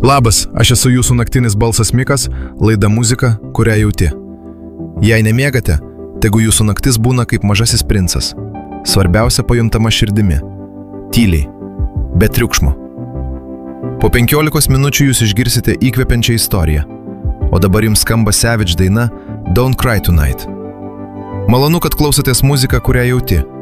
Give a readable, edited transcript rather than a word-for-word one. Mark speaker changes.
Speaker 1: Labas, aš esu jūsų naktinis balsas Mikas, laida muzika, kurią jauti. Jei nemiegate, tegu jūsų naktis būna kaip mažasis princas. Svarbiausia pajuntama širdimi. Tyliai, be triukšmo. Po 15 minučių jūs išgirsite įkvepiančią istoriją. O dabar jums skamba Savage daina Don't Cry Tonight. Malonu, kad klausotės muziką, kurią jauti.